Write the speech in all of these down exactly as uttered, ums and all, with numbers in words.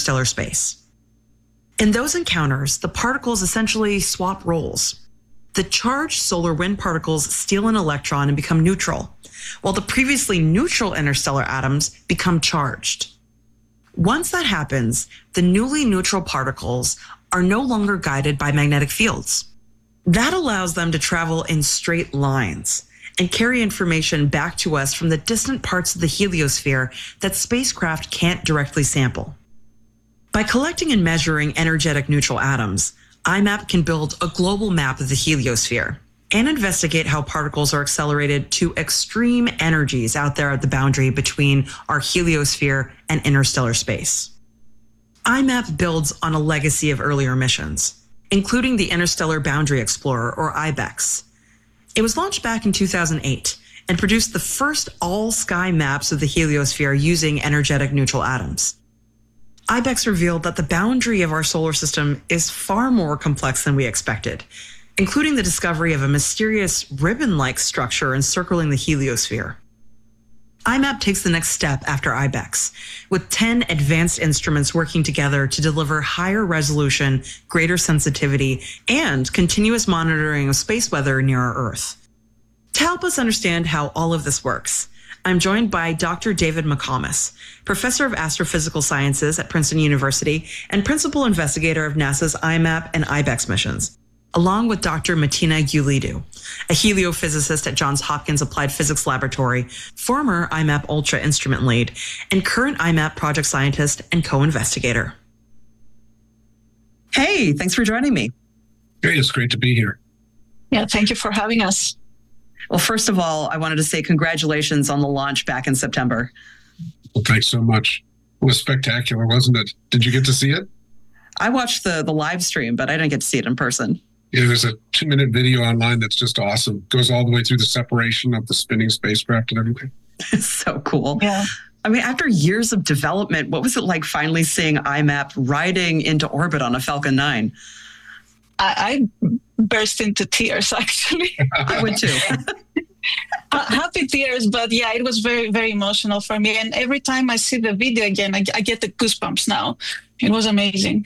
interstellar space. In those encounters, the particles essentially swap roles. The charged solar wind particles steal an electron and become neutral, while the previously neutral interstellar atoms become charged. Once that happens, the newly neutral particles are no longer guided by magnetic fields. That allows them to travel in straight lines and carry information back to us from the distant parts of the heliosphere that spacecraft can't directly sample. By collecting and measuring energetic neutral atoms, I MAP can build a global map of the heliosphere and investigate how particles are accelerated to extreme energies out there at the boundary between our heliosphere and interstellar space. I MAP builds on a legacy of earlier missions, including the Interstellar Boundary Explorer, or I BEX. It was launched back in two thousand eight and produced the first all-sky maps of the heliosphere using energetic neutral atoms. I BEX revealed that the boundary of our solar system is far more complex than we expected, including the discovery of a mysterious ribbon-like structure encircling the heliosphere. I MAP takes the next step after I BEX, with ten advanced instruments working together to deliver higher resolution, greater sensitivity, and continuous monitoring of space weather near our Earth. To help us understand how all of this works, I'm joined by Doctor David McComas, Professor of Astrophysical Sciences at Princeton University and Principal Investigator of NASA's I MAP and I BEX missions, along with Doctor Martina Gulidu, a heliophysicist at Johns Hopkins Applied Physics Laboratory, former I MAP Ultra instrument lead, and current I MAP project scientist and co-investigator. Hey, thanks for joining me. Hey, it's great to be here. Yeah, thank you for having us. Well, first of all, I wanted to say congratulations on the launch back in September. Well, thanks so much. It was spectacular, wasn't it? Did you get to see it? I watched the, the live stream, but I didn't get to see it in person. Yeah, there's a two-minute video online that's just awesome. Goes all the way through the separation of the spinning spacecraft and everything. So cool. Yeah. I mean, after years of development, what was it like finally seeing I MAP riding into orbit on a Falcon nine? I, I burst into tears, actually. I would too. uh, happy tears, but yeah, it was very, very emotional for me. And every time I see the video again, I, I get the goosebumps now. It was amazing.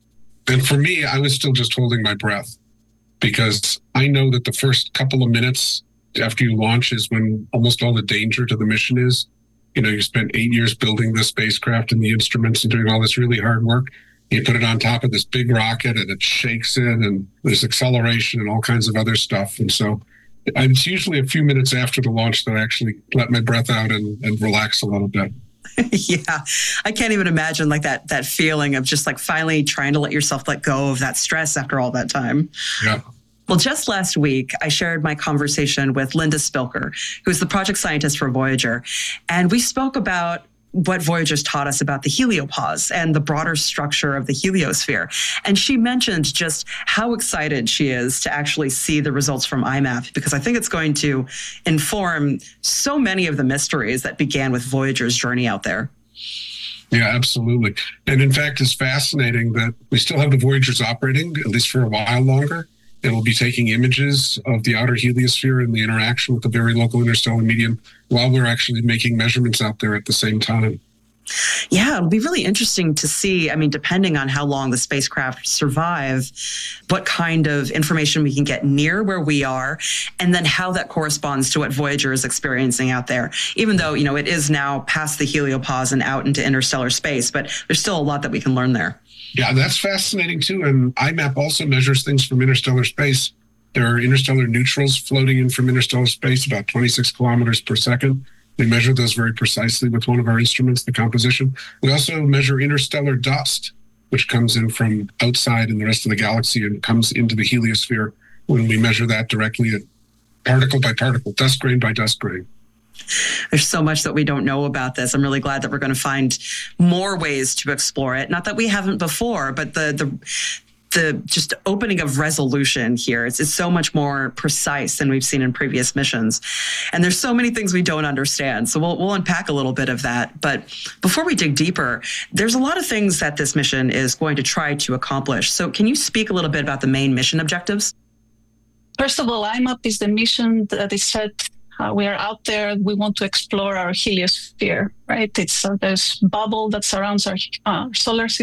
And for me, I was still just holding my breath, because I know that the first couple of minutes after you launch is when almost all the danger to the mission is. You know, you spent eight years building the spacecraft and the instruments and doing all this really hard work. You put it on top of this big rocket and it shakes it, and there's acceleration and all kinds of other stuff. And so it's usually a few minutes after the launch that I actually let my breath out and, and relax a little bit. Yeah, I can't even imagine like that that feeling of just like finally trying to let yourself let go of that stress after all that time. Yeah. Well, just last week, I shared my conversation with Linda Spilker, who's the project scientist for Voyager. And we spoke about what Voyager's taught us about the heliopause and the broader structure of the heliosphere. And she mentioned just how excited she is to actually see the results from I MAP, because I think it's going to inform so many of the mysteries that began with Voyager's journey out there. Yeah, absolutely. And in fact, it's fascinating that we still have the Voyagers operating, at least for a while longer. It will be taking images of the outer heliosphere and the interaction with the very local interstellar medium while we're actually making measurements out there at the same time. Yeah, it'll be really interesting to see, I mean, depending on how long the spacecraft survive, what kind of information we can get near where we are, and then how that corresponds to what Voyager is experiencing out there. Even though, you know, it is now past the heliopause and out into interstellar space, but there's still a lot that we can learn there. Yeah, that's fascinating too. And I MAP also measures things from interstellar space. There are interstellar neutrals floating in from interstellar space, about twenty-six kilometers per second. We measure those very precisely with one of our instruments, the composition. We also measure interstellar dust, which comes in from outside in the rest of the galaxy and comes into the heliosphere when we measure that directly at particle by particle, dust grain by dust grain. There's so much that we don't know about this. I'm really glad that we're going to find more ways to explore it. Not that we haven't before, but the the the just opening of resolution here, it's, it's so much more precise than we've seen in previous missions. And there's so many things we don't understand. So we'll, we'll unpack a little bit of that. But before we dig deeper, there's a lot of things that this mission is going to try to accomplish. So can you speak a little bit about the main mission objectives? First of all, I MAP is the mission that is set. Uh, we are out there. We want to explore our heliosphere, right? It's uh, this bubble that surrounds our uh, solar system.